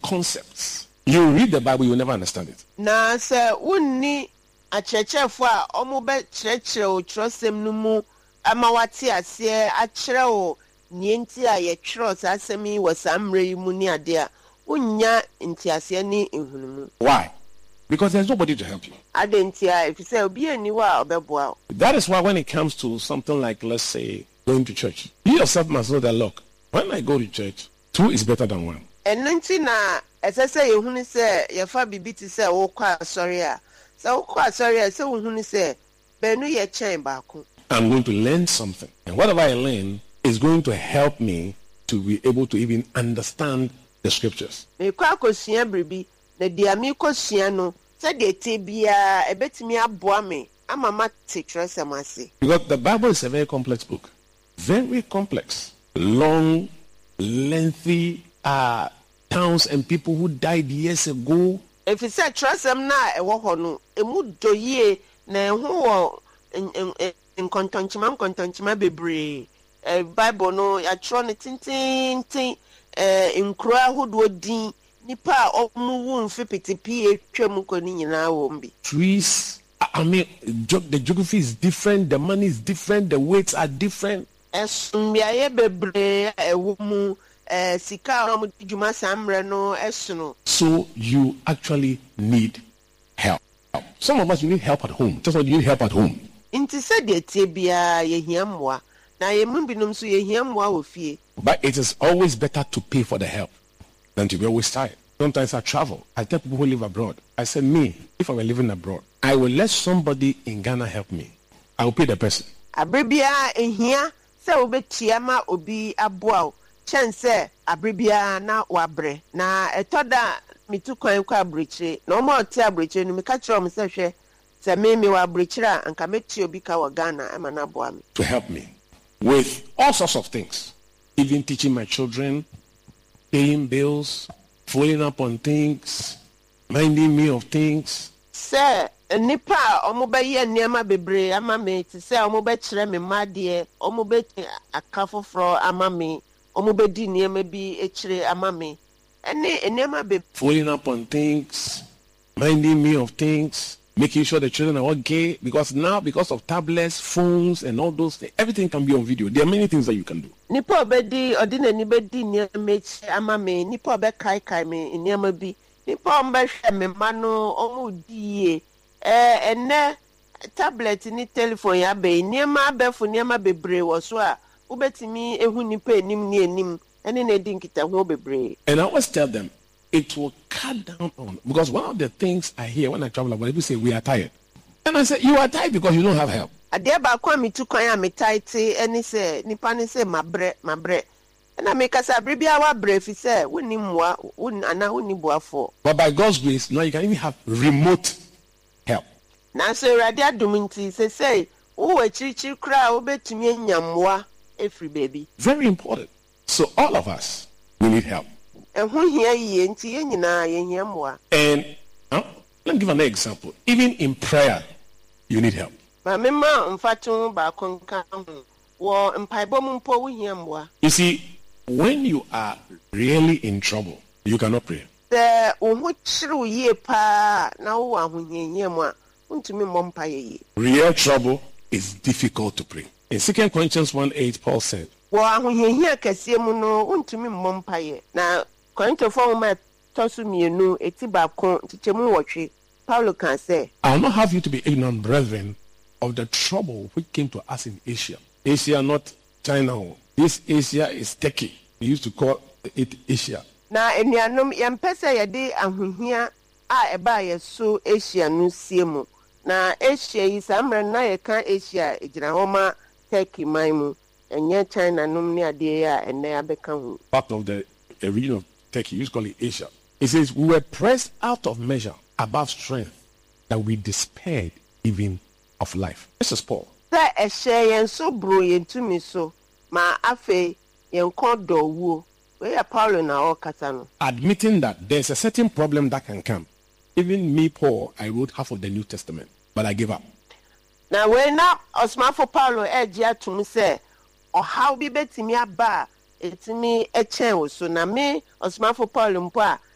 concepts, you read the Bible, you will never understand it. Na se unni achechefo a omobe chreche o trosem no mu amawati ase achre o nienti a ye tro asemi wasamre yi mu ni ade a unya ntiase ni ehunmu. Why? Because there's nobody to help you. Adentia if you say obi ani wa obeboa. That is why when it comes to something like, let's say, going to church, you yourself must know that, look, when I go to church, 2 is better than 1. Enunti na esese yehunu se yefa bibiti se wo kwa asori a. Se wo kwa asori a se wohunu se benu ye chen baako. I'm going to learn something. And whatever I learn is going to help me to be able to even understand the scriptures. Me kwa kosua bribi na dia mi kosua no se de te bia ebetimi aboa me ama ma te trese mase. Because the Bible is a very complex book. Very complex. Long, lengthy towns and people who died years ago. If you say trasem na ewo ho no emu doyie na ehu wo nkontonchima bebre Bible no ya tro ne tintin nkura hodo din nipa omu wu mfipiti pie twam ko ni nyina wo mbi. Trees, I mean, the geography is different, the money is different, the weights are different. Esumbiaye bebre ewo mu sika omu djuma samre no esuno. So you actually need help. Some of us, you need help at home. Just like you need help at home. Inti se de tie bia ye hiamwa na ye mbinum so ye hiamwa wo fie. But it is always better to pay for the help than to be always tired. Sometimes I travel. I tell people who live abroad, I said, me, if I were living abroad, I will let somebody in Ghana help me. I will pay the person. Abribia ehia se obetia ma obi aboa chance abribia na wabre na etoda mitu kwan kwa abrichire na omo oti abrichire no me ka kire o me se hwe se me wa abrichire anka meti obi ka wa Ghana ama na aboa me to help me with all sorts of things, even teaching my children, paying bills, following up on things, minding me of things. Se nipa omo be ye niam bebre ama me ti se omo be kire me made omo be akafofro ama me omo be di niam bi ekire ama me ene niam be following up on things, minding me of things, making sure the children are okay, because now, because of tablets, phones and all those things, everything can be on video. There are many things that you can do. Nipa obedi odina ni be di niam ekire ama me nipa obe kai me niam bi nipa ombe hwe me ma no omo die ene tablet ni telephone ya be niema abefo niema bebre wo so a ubetimi ehu nipa enim ni enim ene na di nkita ho bebre. And I always tell them it will cut down on, because one of the things I hear when I travel about, people say we are tired, and I say you are tired because you don't have help. Ade ba kwa mitu kwan ya metaite ene se nipa ne se mabre na make us abribia wa brefi se woni mwa ana woni boafo. But by God's grace, now you can even have remote help. Na so Awurade adom nti say wo wachirichiri kra wo betumi anyamwa every baby. Very important. So all of us, we need help. Ehu hia yie nti ye nyina ye hia mwa. And let me give an example. Even in prayer, you need help. Ma mema mfatu ba konka wo mpaibo mpo wo hia mwa. You see, when you are really in trouble, you cannot pray. The wo chiru ye pa na wo ahunyenye mu a untumi mompa ye. Real trouble is difficult to pray. In 2 Corinthians 1:8, Paul said, Wo ahunyenye kase mu no untumi mompa ye. Na Korintofo ma tosu mienu eti ba kon tichemu wotwe. Paulo can say, I will not have you to be ignorant, brethren, of the trouble which came to us in Asia. Asia, not China. This Asia is Turkey. We used to call it Asia. Na enuanom yempese yede ahunhia a eba yeso Asia no siemu. Na Asia yi samre na yeka Asia ejina homa Turkey maimu. Enye China num ni ade ya enne abeka hu. Part of the region of Turkey, you used to call it Asia. It says, we were pressed out of measure, above strength, that we despaired even of life. This is Paul. Sa ehye yen so bro yen tumi so ma afe yen kodo wuo. We are Paulo na o kata no. Admitting that there's a certain problem that can come. Even me, Paul, I wrote half of the New Testament, but I gave up. Now when na osmafo Paulo eji atum se o how bi betimi aba etimi echen wo so na me osmafo Paulo mpo a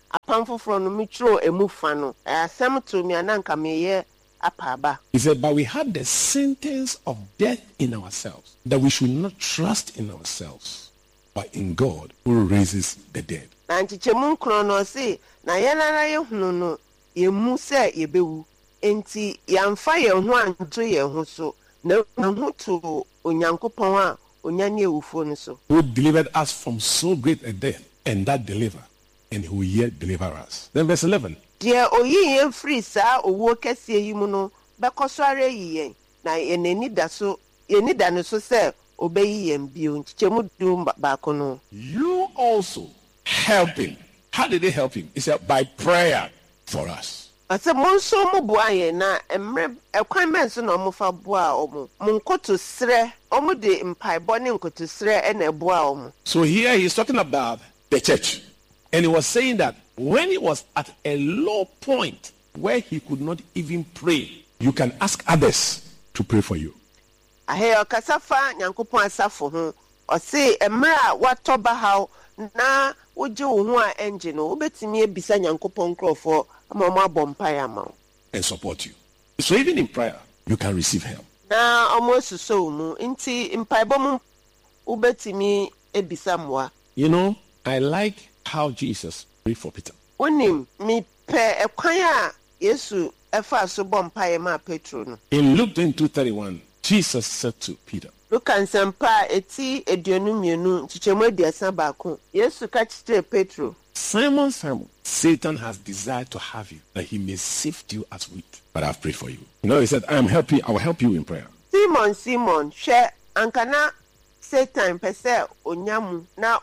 apam foforɔ no metro emu fa no asɛm to me ananka meyɛ apaba. He said, but we had the sentence of death in ourselves, that we should not trust in ourselves, but in God who raises the dead. Na nkyekyɛmu nkron no ɔse na yɛnara yɛhunu no yɛmu sɛ yɛbɛwu enti yɛmfa yɛn ho anto yɛn ho so na ho to Onyankopɔn a onyane ewufo no so. Who delivered us from so great a death, and that deliver, and who yet deliver us. Then verse 11. Deɛ oyi yɛn firi saa owuo kɛseɛ yi mu no bɛkɔ so ara yi yɛn na yɛnani da no so sɛ obɛyi yɛn bio. Nkyekyɛmu du baako no. You also help him. How did they help him? He said, by prayer for us. Ase mo nso mo boa yɛn na emre ekwan men so na ɔmo fa boa ɔmo. Mo nkoto srɛ, ɔmo de mpaebɔ ne nkoto srɛ na ɛboa ɔmo. So here he's talking about the church. And he was saying that when he was at a low point where he could not even pray, you can ask others to pray for you. Ahe ɔkasa fa Nyankopɔn asafo ho. Ɔse emre a watɔ bahaw na wogye wo ho a ɛngye no wobɛtumi ebisa Nyankopɔn nkrɔfo ama ɔmo abɔ mpae ama wo. And support you. So even in prayer, you can receive help. Na ɔmo suso mu nti mpaebɔ mu wobɛtumi ebisa mmoa. You know, I like how Jesus prayed for Peter. Onim mi pɛ ekwan a Yesu ɛfa so bɔ mpae ma Petro no. In Luke 22:31, Jesus said to Peter, Luka nsɛmpa eti aduonu mmienu nkyekyɛmu aduasa baako Yesu ka kyerɛ Petro. Simon, Simon, Satan has desired to have you, that he may sift you as wheat. But I've prayed for you. You know, he said, I will help you in prayer. Simon, hwɛ ankana Satan pɛ sɛ onyamu na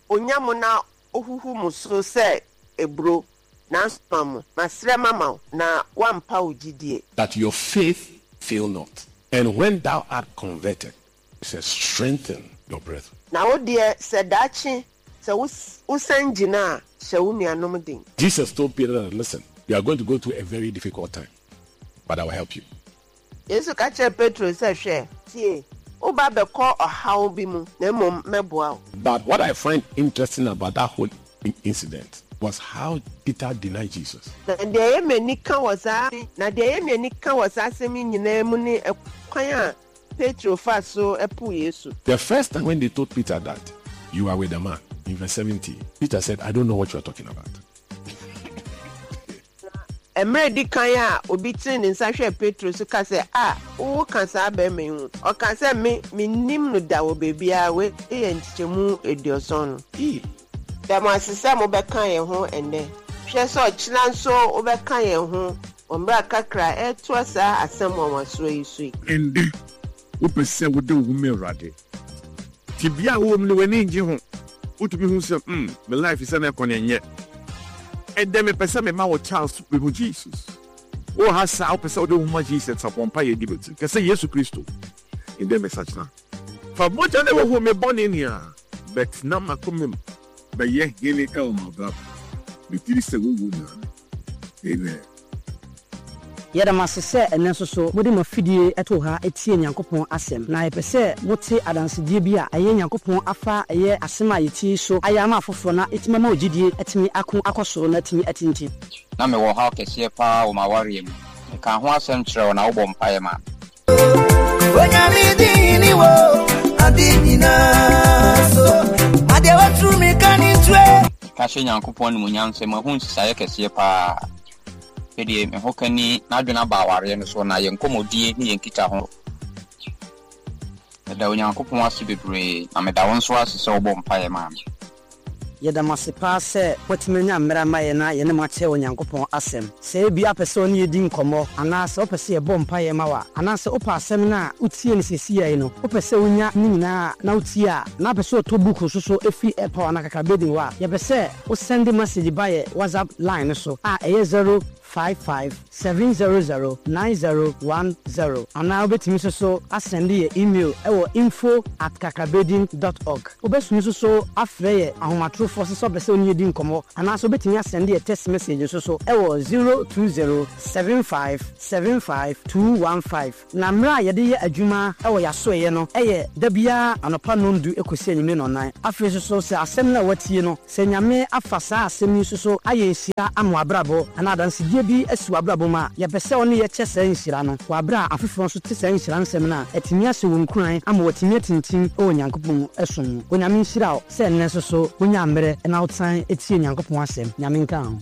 ohuhu mu so sɛ ebro na nsamamu masrɛ mama na wampa ogidie. That your faith fail not. And when thou art converted, it says, strengthen your brethren. Na wo deɛ sɛ daakye sɛ wosan gyina a hyɛ wo nuanom den. Jesus told Peter that, listen, you are going to go through a very difficult time, but I will help you. Yesu ka kyerɛ Petro sɛ hwɛ tie woba bɛkɔ ɔhaw bi mu na mmom mɛboa wo. But what I find interesting about that whole incident was how Peter denied Jesus. Na deɛ yɛ m'ani ka wɔ saa asɛm yi nyinaa mu ne ɛkwan a Petro fa so ɛpo Yesu. The first time when they told Peter that you are with the man, in verse 70, Peter said, I don't know what you are talking about. Emre di kan a obi tiri ne nsa hwɛ Petro so ka sɛ wo ka saa bɛrima yi ho ɔka sɛ me nim no da wɔ baabi a we yɛ nkyekyɛmu aduɔson no. Dɛm asesɛ mo bɛka yɛn ho ɛnnɛ hwɛ sɛ ɔkyena nso wobɛka yɛn ho ɔmmra kakra ɛtoa saa asɛm wɔnwasoɔ yi so yi. Ɛnde wopɛ sɛ wode wo mu Awurade nti bia wɔ mu no w'ani ngye ho wotumi hu sɛ me life sɛ na ɛkɔ ne ɛnyɛ ɛdɛ mepɛ sɛ mema wɔ Charles bɛhu Jesus wo ha saa wopɛ sɛ wode wo homa Jesus apɔmpa yɛ di bɛti kɛ sɛ Yesu Kristo ɛdɛ mɛsakyena fa mogya ne wɔhu me bɔne ni a but na makomem bɛyɛ hene ɛwɔ mabra metiri sɛ wowu na amen. Yɛdam ase sɛ ɛnɛ nso so mode mafidie ɛto ha etie Nyankopɔn asɛm na yɛpɛ sɛ mote adansedie bi a ɛyɛ Nyankopɔn afa ɛyɛ asɛm a yɛtie so ayɛ ama afoforɔ na ɛtumi ma ogidie ɛtumi akɔ soro na ɛtumi atinti. Na mewɔ ha kɛseɛ paa wɔ mawareɛ mu nka ho asɛm kyerɛ wo na wobɔ mpaeɛ ma onyamidini wo adinina so adewa tru mi kanitwe ka hyɛ Nyankopɔn nimonyam sɛ mahu nsisaeɛ kɛseɛ paa ɛdeɛ me ho kani na adwena ba awareɛ no so na yɛn nkɔmmɔdie ne yɛn kita ho ɛda Onyankopɔn ase bebree na meda wo nso ase sɛ wobɔ mpaeɛ ma me. Yɛdam ase paa sɛ watumi nya mmerɛ ma yɛ na yɛne mo akyerɛ wɔ Nyankopɔn asɛm sɛ ebi apɛ sɛ ɔne yɛdi nkɔmmɔ anaasɛ wopɛ sɛ yɛbɔ mpaeɛ ma wa anaasɛ wopɛ asɛm no a wotie no sɛsiai no wopɛ sɛ wonya ne nyinaa na wotie a na apɛ sɛ ɔtɔ buku so so ɛfi ɛpawa na kakra bɛdin wɔ a yɛpɛ sɛ wo send message ba yɛ WhatsApp line no so a ɛyɛ 08055700910 ana obetimi so asend ye email ewo info@kakabedin.org obesu so afre ye ahomatro force so bese oni edi nkomo ana so betimi asend ye text message so ewo 02075752215 na mra ye de ye adwuma ewo yaso ye no eye dabia anopa nondu ekosi anyime no nan afre so se asem na watie no se nyame afasa asem ni so aye nsia amo abrabo ana dansidie bi asiwa abrabo ma ye pese oni ye chese nsira no wa abra afefo so te se nsira nsem na etimi ase wo nkuran ama watimi tintin o nyankopon esom o nyame nsira o se nne so onya mere na outan etie nyankopon asem nyame nka ho.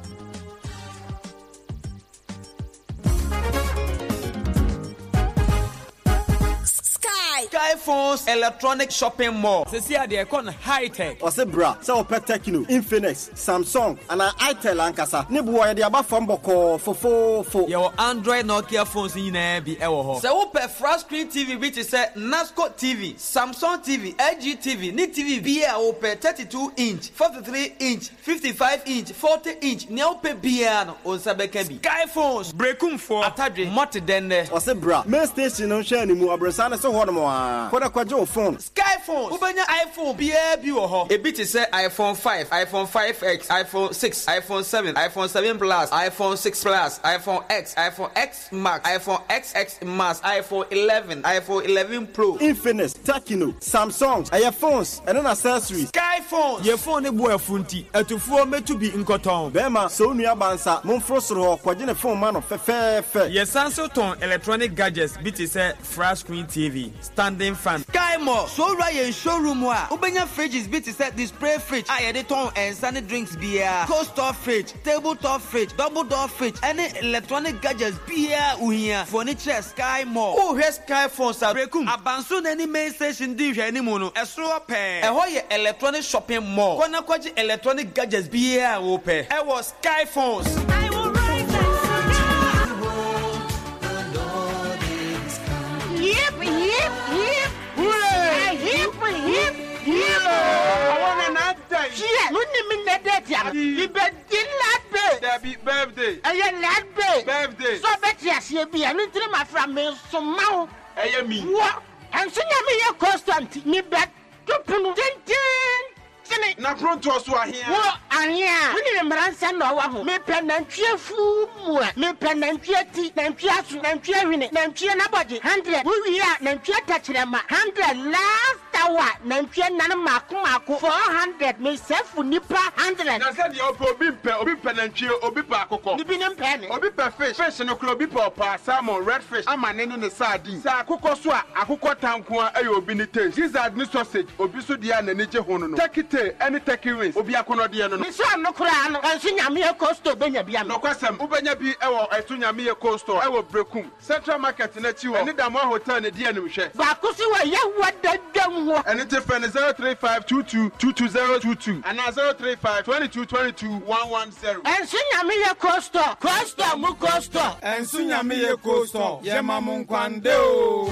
Skyphones Electronic Shopping Mall. See how they call high tech. Ose bra, say Opel Techno, Infinix, Samsung, and Itel ankasa. Ne buwa de aba phone boko fo. Your Android Nokia phones in be ewo. Say Opel flat screen TV which is Nasco TV, Samsung TV, LG TV, ni TV be Opel 32 inch, 43 inch, 55 inch, 40 inch. Ni Opel biano on sabekebi. Skyphones breakum for atadre moti denne. Ose bra, main station no share ni mu abrasana so hono mo. For the quadro phone. Skyphone. Ubenya iPhone. Be ho. A bit is iPhone 5, iPhone 5X, iPhone 6, iPhone 7, iPhone 7 Plus, iPhone 6 Plus, iPhone X, iPhone X Max, iPhone XX Max, iPhone 11, iPhone 11 Pro. Infinix, Techno, Samsung, iPhones, and an accessories. Skyphone. Your phone is boy funti. Etufuo me to be in cotton. Bema, so new bansa. Monfrosro, quadine phone man of fair. Yes, Samsung ton electronic gadgets. Bit is flat screen TV. Standing fan. Sky Mall. So Ryan showroom wa. Ubenya fridges bit is display fridge. I edit on and sunny drinks beer. Coaster fridge, tabletop fridge, double door fridge. Any electronic gadgets beer uhiya. Furniture Sky Mall. Oh, here's Sky phones are breakum. Abansun any main station dish any mono. Esro pair. Ahoye electronic shopping mall. Kona kwaji electronic gadgets beer ope. I was Sky phones. I will rise and Yip. Hooray! Hip. I want an answer. Yeah, you mean that you begin lad Debbie birthday. I am lad Birthday. So bet yes, you be a little my friend me some mouth. I me. What? And so you me constant me bet to put Na pronto so here. What? And yeah, we need a man send no me pen and cheerful me pen and cheerty, and cheerful and cheering it, and cheer nobody. 100. We are and cheer touch them 100 last hour, and cheer none maku 400 me self nipa 100. Na said you obi pen and cheer obi pa akoko. Ni binom penny. Obi pa fish no kro obi pa salmon red fish amanenu ne sardine. Sa akoko so a akoko tanko ayi obi ni taste. Gizzard ni sausage obi so dia na neje hono no. Any take wins obi akono de no. Me so no kra no enso nyame e costo benya bia no kwasem ubenya bi ewo eto nyame e costo ewo brekum central market na chi wo eni damo hotel ne de anim hwe ba kusi wa ye wadadam ho eni te friend 035222222 and 03522221110 enso nyame e costo mu costo enso nyame e costo ye mamun kwande o.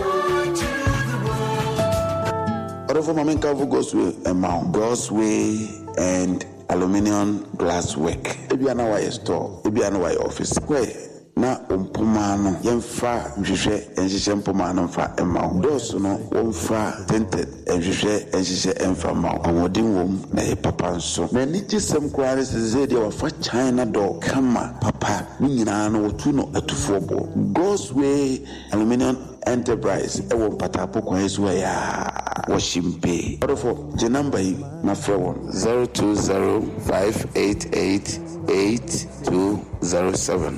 For Mamenka Gosway amount Gosway and aluminium glass work. Ebiana wa store, ebiana wa office. Where na umpumano yemfa nhwehwe enhyehyɛ mpumano mfa amount. Doors no womfa tinted enhyehyɛ enhyehyɛ emfa amount. Awodin wom na ye papa nso. Na ni gisem kware se de wa fa China door kama papa ni nyina no wotu no atufo bo. Gosway aluminium enterprise ewo patapo kwa yesu ya washimpe orofo je number yi na frɛ won 0205888207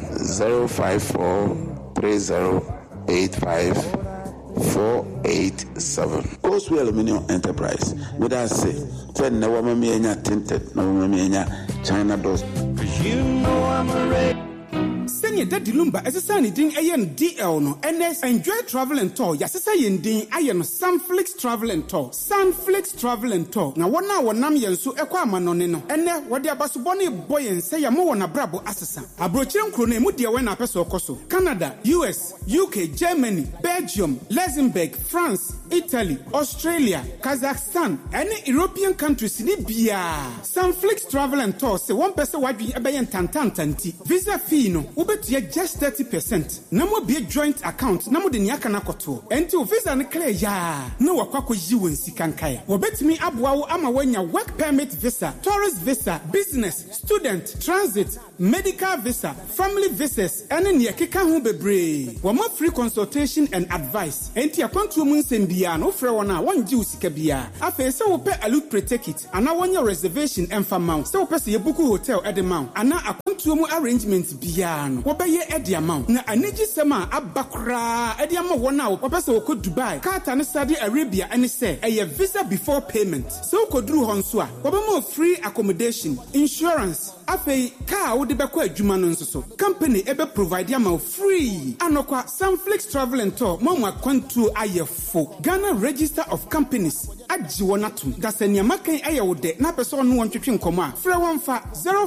05430854887 Gosway Aluminium Enterprise with us say ten na wa mama enya tinted na wa mama enya China doors. You know I'm ready. Senior Daddy Lumba esesa ni din ayen DL no NS Enjoy Travel and Tour yasesa yen din ayen Sunflix Travel and Tour Sunflix Travel and Tour na wona wonam yenso ekwa amanone no ene wode abasobɔ ne boy ense ya mo wona brabo asesa abrochire nkro na emu de we na pese okoso Canada US UK Germany Belgium Luxembourg France Italy, Australia, Kazakhstan, any European countries ni bia. Sunflix Travel and Tour say one person wadwi ebeyen tantantanti. Visa fee no ubetie just 30%. Namo be a joint account namo de niaka na koto. Enti visa ne clear ya. No wakwako yiwo nsikankaya. Wobetimi aboa wo ama wanya work permit visa, tourist visa, business, student, transit, medical visa, family visas, and near keka ho bebre. Wama free consultation and advice. Enti akwantu mu nsembia no frɛ wona won ji usika bia. Afa se wo pe alute pre-ticket ana wonya reservation emfa mount. Se wo pe se yebuku hotel ede mount. Ana akwantu mu arrangement bia no. Wo be ye ede amount. Na anigi sema abakra ede ama wona wo pe se wo ko Dubai, Qatar ne Saudi Arabia ene se eye visa before payment. So ko duru hon so a wo be mo free accommodation, insurance. Afa car wo de be ko adwuma no nso so. Company ebe provide am free. Anokwa Sunflix Travel and Tour mama kwantu ayefo. Ghana Register of Companies aji wonatum. Da se nyama kan ayewo de na person no wontwetwe nkoma a. Frɛ wonfa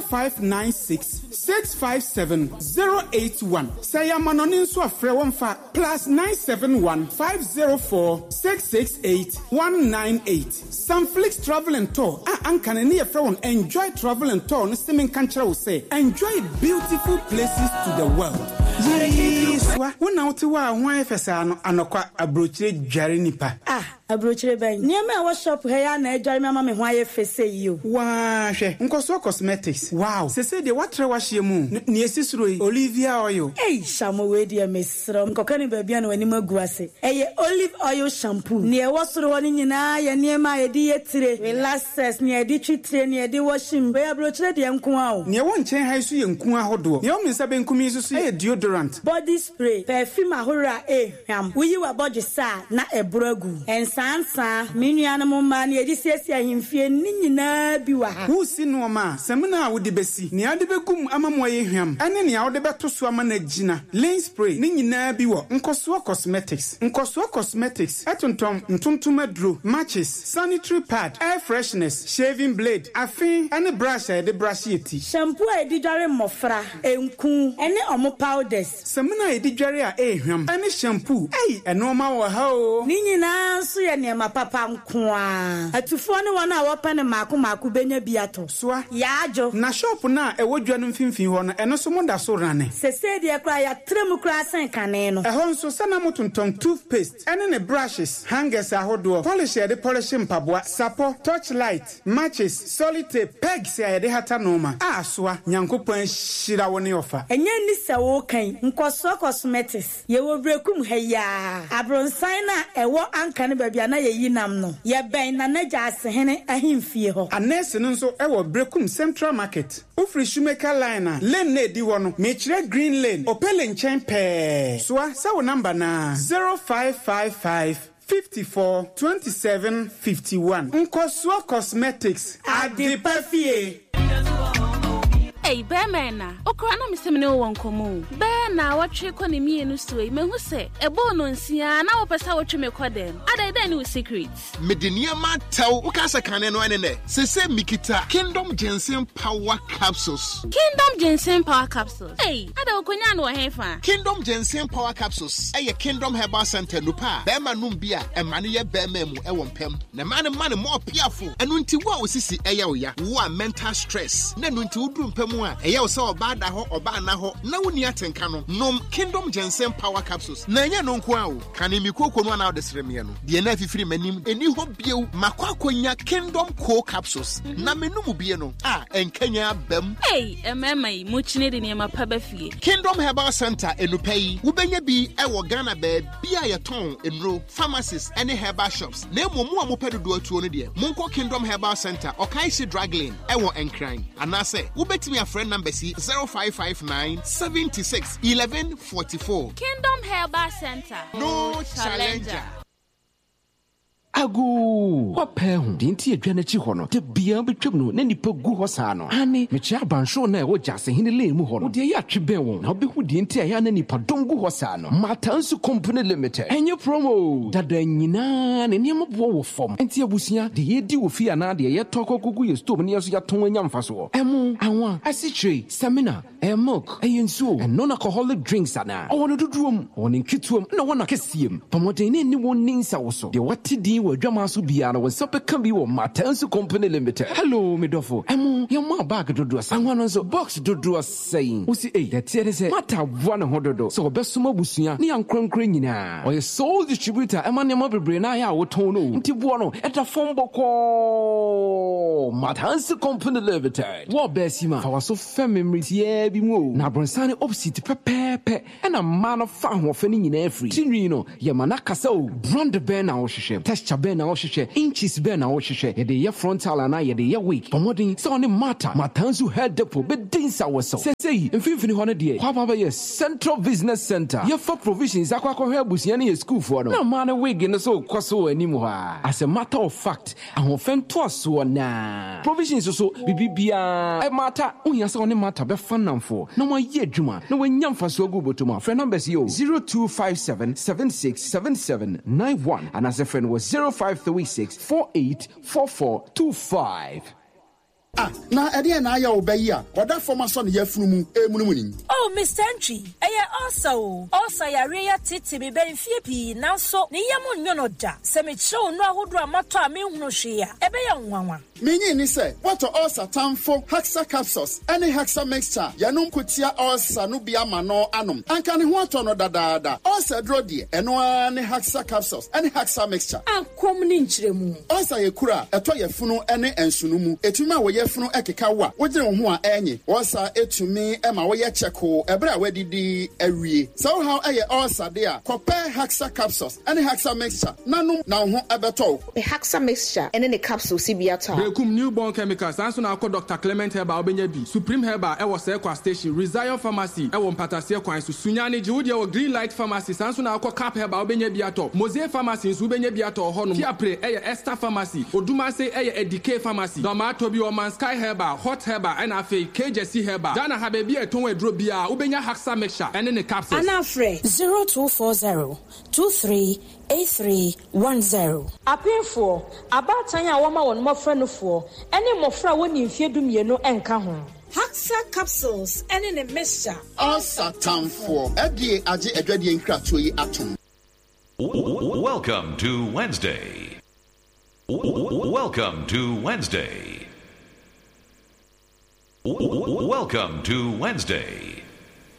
0596 657 081. Say amanoni nso afrɛ wonfa +971 504 668 198. Sunflix Travel and Tour ankane ne yefrɛ won enjoy travel and tour no semen kankyerɛ wo say enjoy beautiful places to the world. Yeriswa wona wote wa ho efesa no anokwa abrochire dware nipa. Abrochire ban niam a shop he ya na adware mama me ho ayefese yi o. Wa hwe nkoso cosmetics. Wow. Sese de watre wa hye mu ne esisuro yi Olivia oil. Shamo we de mesro nkoka ni babia na wani magu ase. Olive oil shampoo. Ne e wosoro woni nyina ya niam a de yetire. Relaxes ne de twitire ne de washing. Be abrochire de nko a o. Ne won chen hai so ye nko ahodo. Ne o me nsa benkumi so deodorant, body spray, perfume ahora hwam. Wuyi wa body sa na ebrogu. Ensansa minua no mma na edi siesie ahemfie ni nyina bi wa ha. Wu si no ma, semina wo de besi. Ne ade begum amamo ye hwam. Ane ne wo de beto so ama na gina. Lane spray ni nyina bi wo. Nkoso cosmetics. Nkoso cosmetics. Etontom ntontom adro, matches, sanitary pad, air freshness, shaving blade, afin ane brush de brush yeti. Shampoo edi dware mofra, enku, ene omo powders. Semina edi dware a ehwam. Ane shampoo. Eno ma wo ha o. Ni nyina so ye ne ma papa nko a. Atufo ne wona wo pa ne mako benya biato. Soa. Yaajo. Na shop na ewo dwa no mfimfin ho no eno so monda so rane. Sese de kra ya trem kra san kane no. Ehon so sana motonton toothpaste. Ene ne brushes, hangers ahodo. Polish de polish mpaboa, sapo, torchlight, matches, solitape, pegs ya de hata noma. Soa nyankopon shira woni ofa. Enye ni se wo kan nkoso cosmetics. Ye wo brekum heya. Abronsan na ewo anka ne babia na ye yinam no. Ye ben na naja asehene ahemfie ho. Anese no nso ewo brekum Central Market. Ufri Shoemaker line lane na edi wo no. Mechire Green Lane. Opele nchen pe. Soa sa wo number na 0555 54 27 51. Nkosua Cosmetics Adipafie. Hey, Bearmana, Okrana Missemino won't come. Bear now, what trick on me and Ustway, Mahuse, a bone on Sia, now a passa what you may call them. Are they then with secrets? Medinia Matau, Ukasa Canen, Sese Mikita, Kingdom Jensen Power Capsules. Kingdom Jensen Power Capsules. Hey, I don't know Hefa. Kingdom Jensen Power Capsules. A Kingdom Herbal Center Lupa, Bearmanum Beer, and Mania Bearmemu, Ewon Pem. The man and money more peerful, and until what was this Ayaoya, who mental stress, then until Drum Pem. Eya so oba da ho oba na ho na woni atenka no nom Kingdom Jensen Power Capsules na nya no nko a wo kanemi kokonu na odesremie no de na afifiri manim eni ho bieu makwakonya Kingdom Co Capsules na menum bie no enkanya bam emema mu chine de niam pa ba fie Kingdom Herbal Center enupai wo benya bi ewo Ghana ba bia ye ton enro pharmacies ene herbal shops na emomu a mo pedodo atuo no de monko Kingdom Herbal Center Okaisi Drug Lane ewo Enkran anase wo betimi friend number 0559 76 1144. Kingdom Herbal Center. No challenger. ago wapɛ ho de nti adwa n'akyi hɔ no de bia betwam no na nipa gu hɔ saa no ane mekyia abanhyew na ɛwɔ gyasehene lane mu hɔ no wode ɛyɛ atwe bɛn wɔn na wobɛhu de nti ɛyɛ na nipa dɔm gu hɔ saa no Matansu Company Limited ɛnyɛ promo dada nyinaa ne nneɛma boɔ wɔ fam nti abusua de yɛdi wɔ fie anaa deɛ yɛtɔ kɔkɔgu yɛ stove ne yɛso yɛatɔn anya mfa soɔ ɛmo awa asikyire stamina milk ɛyɛ nsuo non-alcoholic drinks anaa ɔwɔ no dodoɔm ɔwɔ ne nketeɔm na ɔwɔ no akɛseɛm pamɔden ne nni wɔn ne nsa wo so deɛ wate din wɔ adwama so biara no wɔ nsa bɛka bi wɔ Matansu Company Limited hello medɔfo ɛmo yɛmma bag dodoɔ sa anwa no nso box dodoɔ sɛn wosi dɛteɛ ne sɛ mata aboa ne ho dodo sɛ wɔbɛsoma abusua ne yɛnkorankora nyinaa ɔyɛ sole distributor ɛma nneɛma bebree na ayɛ a wotɔn no nti boɔ no ɛda fam bɔkɔɔ Matansu Company Limited wɔ bɛasi ma fa waso fɛ memmeretiaa bi mu o na abrɔnsa ne opposite pɛpɛɛpɛ ɛna mmaa no fa ahoɔfɛ no nyinaa afiri tinwi no yɛma no akasa o brand bɛn na wohwehwɛ texture bɛn na wohwehwɛ inches bɛn na wohwehwɛ yɛde yɛ frontal anaa yɛde yɛ wig pɔmmɔden sɛ ɔne mata Matansu hair depot bɛdi nsa wɔ sɛw sɛsɛyi mfimfini hɔ no deɛ kwaba bɛyɛ Central Business Center yɛfa provisions akɔakɔhwɛ abusua ne yɛ schoolfoɔ no na maa no wig no so kɔ so wɔ anim hɔ a as a matter of fact ahoɔfɛ ntoasoɔ naa provisions so bibibiaa ɛmata wohia sɛ ɔne mata bɛfa namfoɔ na wɔayɛ adwuma na wɔanya mfasoɔ gu bɔtɔm a frɛ numbers yɛ 0257767791 anaasɛ frɛ no wɔ 0536484425 na ɛdeɛ na ayɛ wo bɛyi a wɔda fam asɔ ne yɛfunu mu emunum ni. Oh, Mr. Entry, ɛyɛ also yare ya tete be bɛn fie pii nanso ne yɛm nnwo no da. Sɛ me kyerɛw no ahodo amatɔ a menhunu hwee a ɛbɛyɛ nwanwa. Menyi ni sɛ wɔtɔ ulcer tamfo Haxa capsules ɛne Haxa mixture yɛnom kotia ulcer no bi ama no anom. Anka ne ho atɔ no dadaada. Ulcer dro deɛ ɛno ara ne Haxa capsules ɛne Haxa mixture. Ankom ne nkyerɛmu. Ulcer yɛ kura ɛtɔ yɛfunu ɛne nsunu mu. Etuma wɔ yɛfunu ɛkeka wa. Wodire wo ho a ɛnye. Ulcer etumi ɛma wɔyɛ kyɛko ɛbra a wɔdidi awie. Sɛ wo ha ɛyɛ ulcer de a kɔpɛ Haxa capsules ɛne Haxa mixture nanom na wo ho ɛbɛtɔ. Haxa mixture ɛne ne capsules si bi atɔ. Bekum newborn chemicals sanso na akɔ Dr. Clement Herbal obenya bi Supreme Herbal ɛwɔ Sekwa Station Rezion Pharmacy ɛwɔ Mpatasie kwan so Sunyani Jiwudi ɛwɔ Green Light Pharmacy sanso na akɔ Cap Herbal obenya bi atɔ Mosaic Pharmacy nso obenya bi atɔ hɔ no Fiapre ɛyɛ Esther Pharmacy Odumase ɛyɛ Edike Pharmacy Domato bi ɔman Sky Herbal Hot Herbal ɛna afei KJC Herbal Dana ha baby ɛtɔn aduro bia obenya Haxa mixture ɛne ne capsules Anafre 0240 238310 Apinfo abatan a wɔma wɔn mɔfra no fo ɛne mɔfra wɔn mfie dumienu ɛnka ho Haxa capsules ɛne ne mixture Ulcer tamfo ɛde agye adwadie nkratoɔ yi atom. Welcome to Wednesday. Welcome to Wednesday. Welcome to Wednesday.